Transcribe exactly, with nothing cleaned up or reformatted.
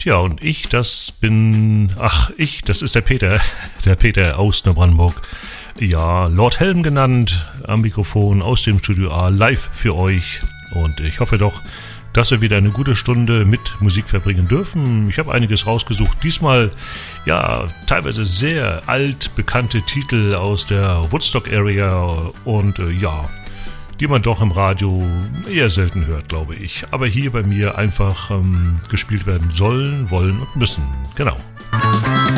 Tja, und ich, das bin, ach, ich, das ist der Peter, der Peter aus Neubrandenburg. Ja, Lord Helm genannt, am Mikrofon aus dem Studio A, live für euch. Und ich hoffe doch, dass wir wieder eine gute Stunde mit Musik verbringen dürfen. Ich habe einiges rausgesucht. Diesmal, ja, teilweise sehr altbekannte Titel aus der Woodstock-Area und äh, ja, die man doch im Radio eher selten hört, glaube ich. Aber hier bei mir einfach ähm, gespielt werden sollen, wollen und müssen. Genau.